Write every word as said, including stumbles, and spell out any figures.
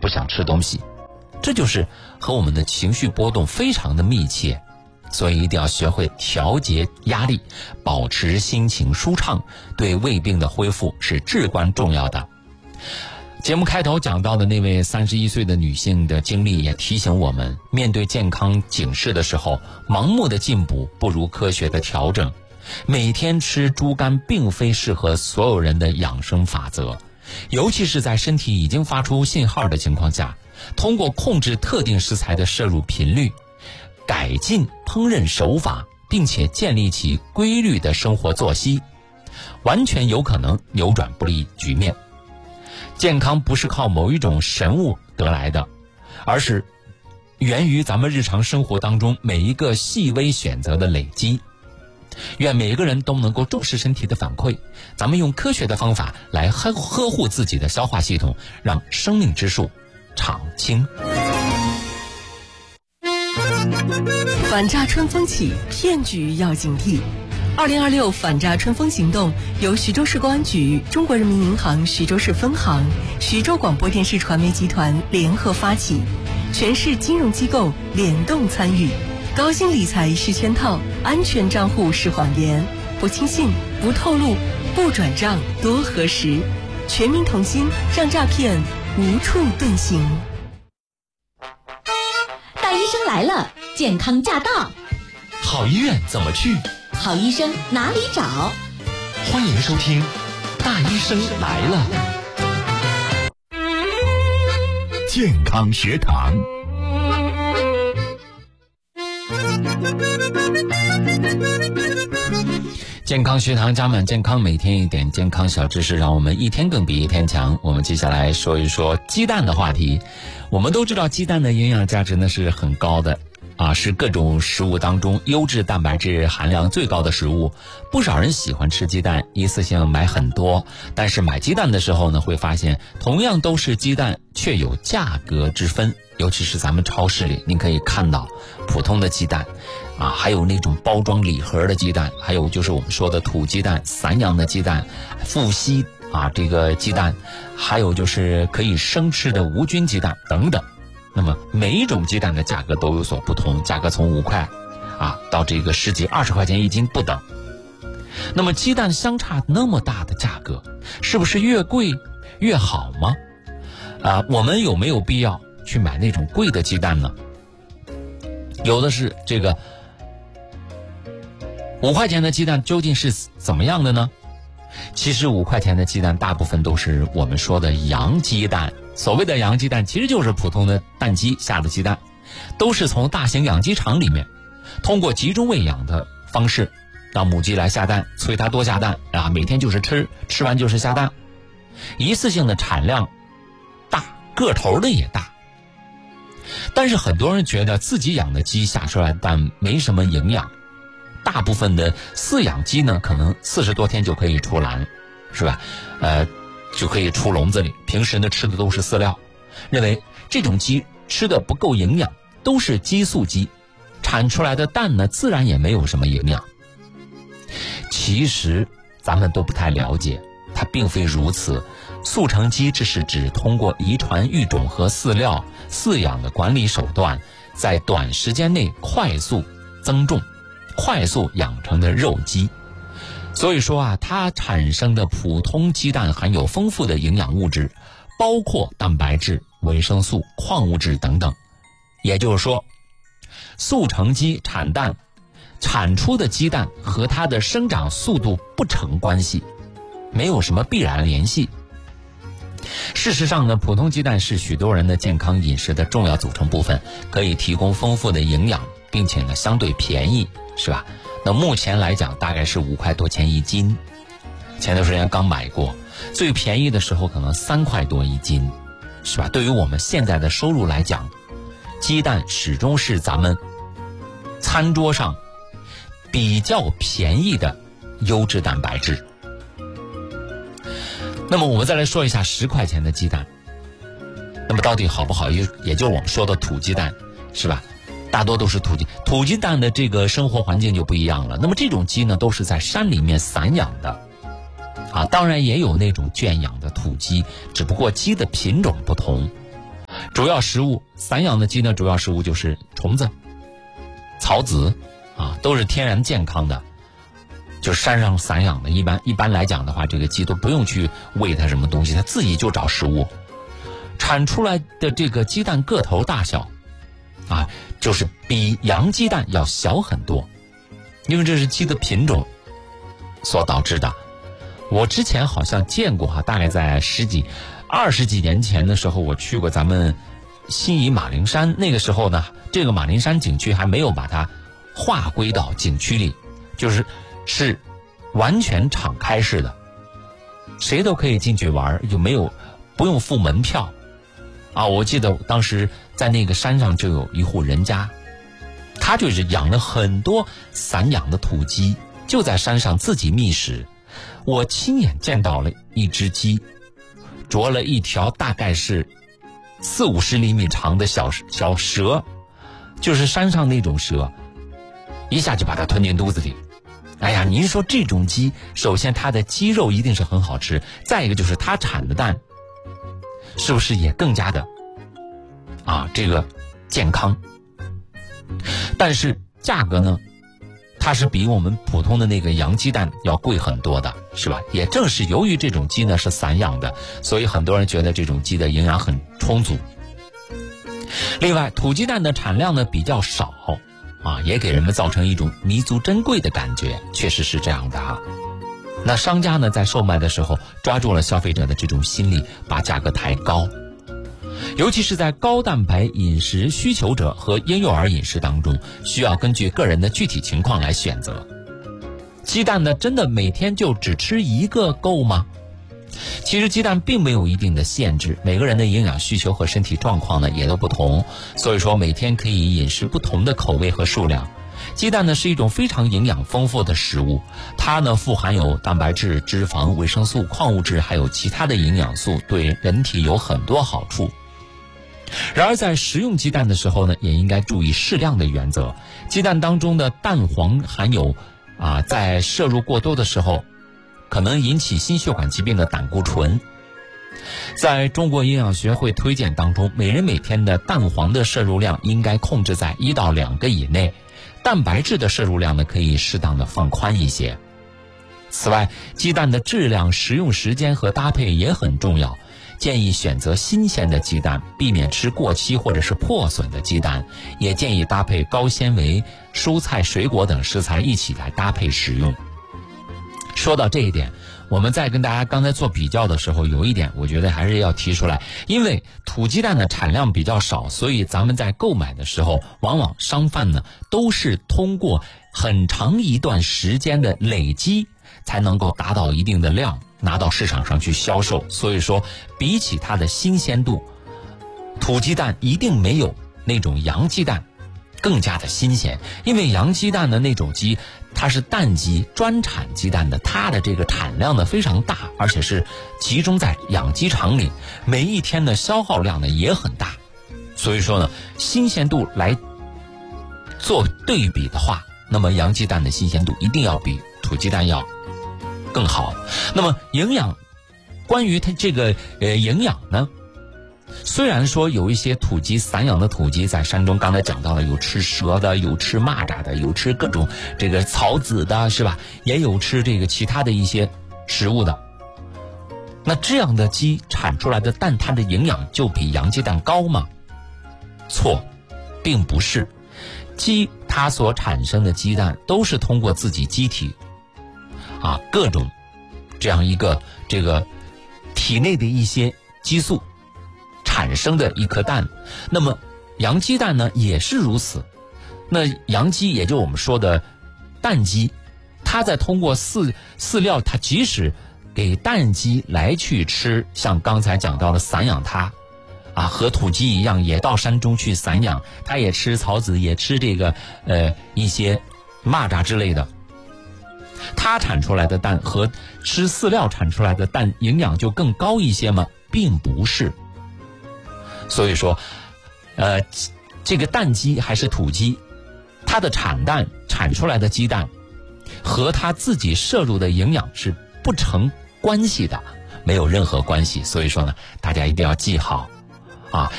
不想吃东西，这就是和我们的情绪波动非常的密切。所以一定要学会调节压力，保持心情舒畅，对胃病的恢复是至关重要的。节目开头讲到的那位三十一岁的女性的经历也提醒我们，面对健康警示的时候，盲目的进补不如科学的调整。每天吃猪肝并非适合所有人的养生法则，尤其是在身体已经发出信号的情况下，通过控制特定食材的摄入频率，改进烹饪手法，并且建立起规律的生活作息，完全有可能扭转不利局面。健康不是靠某一种神物得来的，而是源于咱们日常生活当中每一个细微选择的累积。愿每一个人都能够重视身体的反馈，咱们用科学的方法来呵呵护自己的消化系统，让生命之树常青。 反诈春风起，骗局要警惕。二零二六反诈春风行动由徐州市公安局、中国人民银行徐州市分行、徐州广播电视传媒集团联合发起，全市金融机构联动参与。高薪理财是圈套，安全账户是谎言，不轻信，不透露，不转账，多核实。全民同心，让诈骗无处遁形。 大医生来了，健康驾到。 好医院怎么去？ 好医生哪里找？ 欢迎收听《大医生来了》 健康学堂。 健康学堂加满健康，每天一点健康小知识，让我们一天更比一天强。我们接下来说一说鸡蛋的话题。我们都知道鸡蛋的营养价值呢是很高的啊，是各种食物当中优质蛋白质含量最高的食物。不少人喜欢吃鸡蛋，一次性买很多，但是买鸡蛋的时候呢，会发现同样都是鸡蛋，却有价格之分。尤其是咱们超市里，您可以看到普通的鸡蛋啊，还有那种包装礼盒的鸡蛋，还有就是我们说的土鸡蛋、散养的鸡蛋、富硒啊这个鸡蛋，还有就是可以生吃的无菌鸡蛋等等。那么每一种鸡蛋的价格都有所不同，价格从五块啊到这个十几、二十块钱一斤不等。那么鸡蛋相差那么大的价格，是不是越贵越好吗？啊，我们有没有必要去买那种贵的鸡蛋呢？有的是这个五块钱的鸡蛋究竟是怎么样的呢？其实五块钱的鸡蛋大部分都是我们说的洋鸡蛋。所谓的洋鸡蛋其实就是普通的蛋鸡下的鸡蛋，都是从大型养鸡场里面通过集中喂养的方式让母鸡来下蛋，催它多下蛋啊，每天就是吃，吃完就是下蛋，一次性的产量大，个头的也大。但是很多人觉得自己养的鸡下出来的蛋没什么营养，大部分的饲养鸡呢，可能四十多天就可以出栏，是吧？呃，就可以出笼子里，平时呢吃的都是饲料，认为这种鸡吃的不够营养，都是激素鸡，产出来的蛋呢自然也没有什么营养。其实咱们都不太了解，它并非如此。速成鸡只是指通过遗传育种和饲料饲养的管理手段，在短时间内快速增重、快速养成的肉鸡。所以说啊，它产生的普通鸡蛋含有丰富的营养物质，包括蛋白质、维生素、矿物质等等。也就是说，速成鸡产蛋产出的鸡蛋和它的生长速度不成关系，没有什么必然联系。事实上呢，普通鸡蛋是许多人的健康饮食的重要组成部分，可以提供丰富的营养，并且呢相对便宜，是吧？那目前来讲大概是五块多钱一斤，前段时间刚买过，最便宜的时候可能三块多一斤，是吧？对于我们现在的收入来讲，鸡蛋始终是咱们餐桌上比较便宜的优质蛋白质。那么我们再来说一下十块钱的鸡蛋，那么到底好不好？也也就是我们说的土鸡蛋，是吧？大多都是土鸡，土鸡蛋的这个生活环境就不一样了。那么这种鸡呢，都是在山里面散养的，啊，当然也有那种圈养的土鸡，只不过鸡的品种不同。 主要食物，散养的鸡呢，主要食物就是虫子、草籽啊，都是天然健康的。就是山上散养的，一般一般来讲的话，这个鸡都不用去喂它什么东西，它自己就找食物。产出来的这个鸡蛋个头大小啊，就是比洋鸡蛋要小很多，因为这是鸡的品种所导致的。我之前好像见过哈，大概在十几、二十几年前的时候，我去过咱们新沂马铃山。那个时候呢，这个马铃山景区还没有把它划归到景区里，就是是完全敞开式的，谁都可以进去玩，就没有不用付门票啊。我记得当时在那个山上就有一户人家，他就是养了很多散养的土鸡，就在山上自己觅食。我亲眼见到了一只鸡啄了一条大概是四五十厘米长的小小蛇，就是山上那种蛇，一下就把它吞进肚子里。哎呀，您说这种鸡，首先它的鸡肉一定是很好吃，再一个就是它产的蛋是不是也更加的啊这个健康。但是价格呢，它是比我们普通的那个洋鸡蛋要贵很多的，是吧？也正是由于这种鸡呢是散养的，所以很多人觉得这种鸡的营养很充足。另外，土鸡蛋的产量呢比较少啊，也给人们造成一种弥足珍贵的感觉，确实是这样的啊。那商家呢在售卖的时候抓住了消费者的这种心理，把价格抬高，尤其是在高蛋白饮食需求者和婴幼儿饮食当中，需要根据个人的具体情况来选择。鸡蛋呢，真的每天就只吃一个够吗？其实鸡蛋并没有一定的限制，每个人的营养需求和身体状况呢也都不同，所以说每天可以饮食不同的口味和数量。鸡蛋呢是一种非常营养丰富的食物，它呢富含有蛋白质、脂肪、维生素、矿物质，还有其他的营养素，对人体有很多好处。然而在食用鸡蛋的时候呢，也应该注意适量的原则。鸡蛋当中的蛋黄含有啊，在摄入过多的时候可能引起心血管疾病的胆固醇。在中国营养学会推荐当中，每人每天的蛋黄的摄入量应该控制在一到两个以内，蛋白质的摄入量呢可以适当的放宽一些。此外，鸡蛋的质量、食用时间和搭配也很重要，建议选择新鲜的鸡蛋，避免吃过期或者是破损的鸡蛋，也建议搭配高纤维、蔬菜、水果等食材一起来搭配食用。说到这一点，我们在跟大家刚才做比较的时候，有一点我觉得还是要提出来，因为土鸡蛋的产量比较少，所以咱们在购买的时候，往往商贩呢都是通过很长一段时间的累积才能够达到一定的量，拿到市场上去销售。所以说比起它的新鲜度，土鸡蛋一定没有那种洋鸡蛋更加的新鲜。因为洋鸡蛋的那种鸡，它是蛋鸡，专产鸡蛋的，它的这个产量呢非常大，而且是集中在养鸡场里，每一天的消耗量呢也很大。所以说呢，新鲜度来做对比的话，那么洋鸡蛋的新鲜度一定要比土鸡蛋要更好。那么营养，关于它这个呃营养呢，虽然说有一些土鸡，散养的土鸡在山中，刚才讲到了，有吃蛇的，有吃蚂蚱的，有吃各种这个草籽的，是吧？也有吃这个其他的一些食物的。那这样的鸡产出来的蛋，它的营养就比洋鸡蛋高吗？错，并不是。鸡它所产生的鸡蛋都是通过自己机体啊各种这样一个这个体内的一些激素产生的一颗蛋。那么洋鸡蛋呢也是如此。那洋鸡也就我们说的蛋鸡，它在通过饲饲料，它即使给蛋鸡来去吃，像刚才讲到的散养它啊，和土鸡一样，也到山中去散养，它也吃草籽，也吃这个呃一些蚂蚱之类的。它产出来的蛋和吃饲料产出来的蛋营养就更高一些吗？并不是。所以说呃这个蛋鸡还是土鸡，它的产蛋产出来的鸡蛋和它自己摄入的营养是不成关系的，没有任何关系。所以说呢，大家一定要记好啊。